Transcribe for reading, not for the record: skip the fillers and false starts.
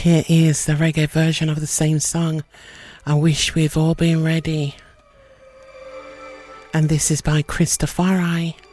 Here is the reggae version of the same song, I Wish We've All Been Ready. And this is by Christopher I.